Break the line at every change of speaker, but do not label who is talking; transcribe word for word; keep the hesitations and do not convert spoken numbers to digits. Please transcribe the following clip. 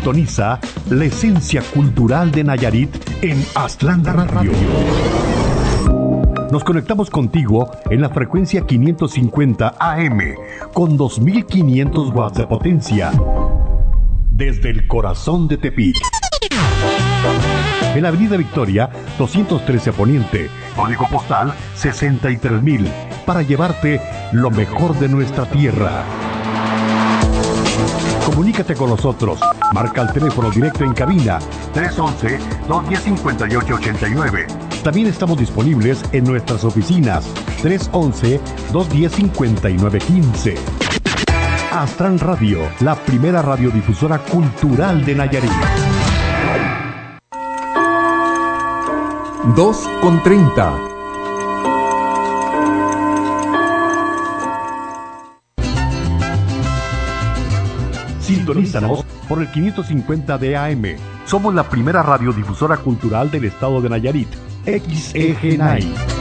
Sintoniza la esencia cultural de Nayarit en Aztlán Radio. Nos conectamos contigo en la frecuencia quinientos cincuenta A M con dos mil quinientos watts de potencia desde el corazón de Tepic. En la Avenida Victoria, doscientos trece Poniente, código postal sesenta y tres mil, para llevarte lo mejor de nuestra tierra. Comunícate con nosotros. Marca el teléfono directo en cabina tres once, dos diez, cincuenta y ocho ochenta y nueve. También estamos disponibles en nuestras oficinas tres once, dos diez, cincuenta y nueve quince. Aztlán Radio, la primera radiodifusora cultural de Nayarit.
dos con treinta.
Sintonízanos por el quinientos cincuenta de A M. Somos la primera radiodifusora cultural del estado de Nayarit. X E G N A I.